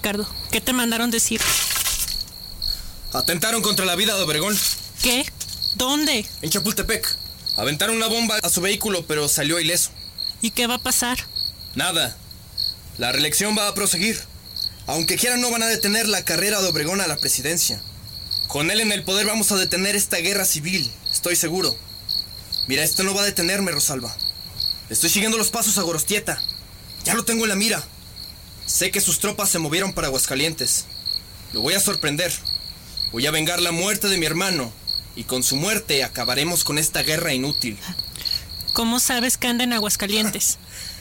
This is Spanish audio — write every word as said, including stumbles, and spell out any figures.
Ricardo, ¿qué te mandaron decir? Atentaron contra la vida de Obregón. ¿Qué? ¿Dónde? En Chapultepec. Aventaron una bomba a su vehículo, pero salió ileso. ¿Y qué va a pasar? Nada. La reelección va a proseguir. Aunque quieran, no van a detener la carrera de Obregón a la presidencia. Con él en el poder vamos a detener esta guerra civil, estoy seguro. Mira, esto no va a detenerme, Rosalba. Estoy siguiendo los pasos a Gorostieta. Ya lo tengo en la mira. Sé que sus tropas se movieron para Aguascalientes. Lo voy a sorprender. Voy a vengar la muerte de mi hermano. Y con su muerte acabaremos con esta guerra inútil. ¿Cómo sabes que anda en Aguascalientes?